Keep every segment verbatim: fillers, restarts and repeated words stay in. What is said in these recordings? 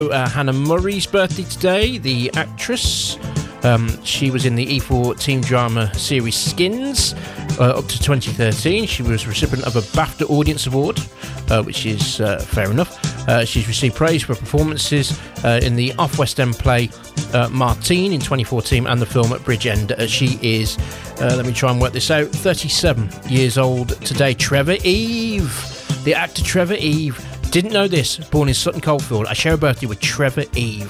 Uh, Hannah Murray's birthday today, the actress. Um, she was in the E four team drama series Skins uh, up to twenty thirteen. She was recipient of a BAFTA Audience Award, uh, which is uh, fair enough. Uh, she's received praise for performances uh, in the off-West End play uh, Martine in twenty fourteen and the film at Bridgend. Uh, she is, uh, let me try and work this out, thirty-seven years old today. Trevor Eve, the actor Trevor Eve. Didn't know this, born in Sutton Coldfield. I share a birthday with Trevor Eve.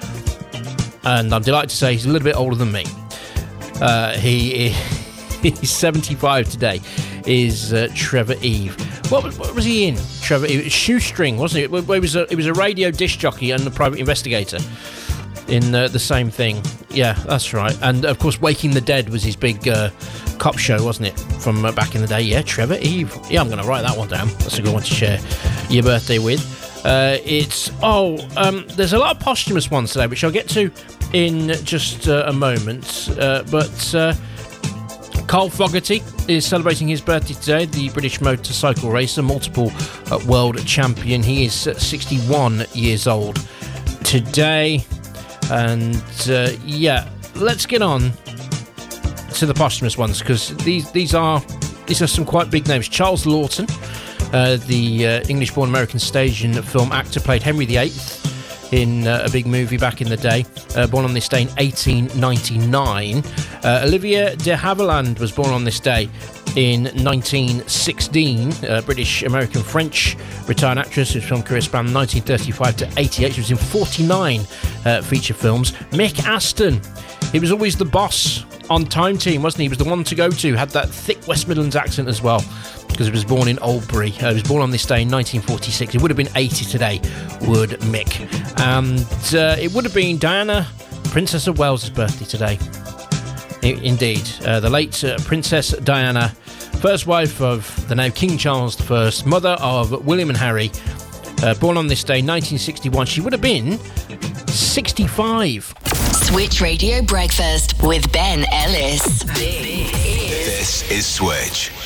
And I'm delighted to say he's a little bit older than me. Uh, he is he's seventy-five today, is uh, Trevor Eve. What was, what was he in, Trevor Eve? Shoestring, wasn't it? It was a, it was a radio disc jockey and a private investigator in uh, the same thing. Yeah, that's right. And, of course, Waking the Dead was his big uh, cop show, wasn't it, from uh, back in the day? Yeah, Trevor Eve. Yeah, I'm going to write that one down. That's a good one to share your birthday with. Uh, it's, oh, um, there's a lot of posthumous ones today, which I'll get to in just uh, a moment. Uh, but uh, Carl Fogarty is celebrating his birthday today, the British motorcycle racer, multiple uh, world champion. He is uh, sixty-one years old today. And, uh, yeah, let's get on to the posthumous ones, because these, these, are, these are some quite big names. Charles Lawton. Uh, the uh, English-born American stage and film actor, played Henry the Eighth in uh, a big movie back in the day. Uh, born on this day in eighteen ninety-nine. Uh, Olivia de Havilland was born on this day in nineteen sixteen. Uh, British-American-French retired actress whose film career spanned nineteen thirty-five to eighty-eight. She was in forty-nine uh, feature films. Mick Aston. He was always the boss on Time Team, wasn't he? He was the one to go to. Had that thick West Midlands accent as well, because he was born in Oldbury. Uh, he was born on this day in nineteen forty-six. He would have been eighty today, would Mick. And uh, it would have been Diana, Princess of Wales' birthday today. I- indeed. Uh, the late uh, Princess Diana, first wife of the now King Charles the First, mother of William and Harry, uh, born on this day, nineteen sixty-one. She would have been sixty-five. Switch Radio Breakfast with Ben Ellis. This is Switch.